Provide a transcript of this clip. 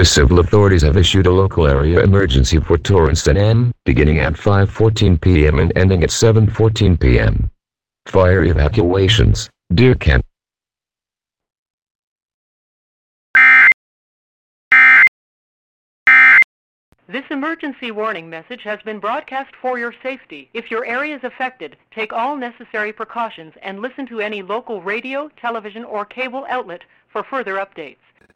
The civil authorities have issued a local area emergency for Torrance and beginning at 5:14 p.m. and ending at 7:14 p.m. Fire evacuations, Dear Kent. This emergency warning message has been broadcast for your safety. If your area is affected, take all necessary precautions and listen to any local radio, television, or cable outlet for further updates.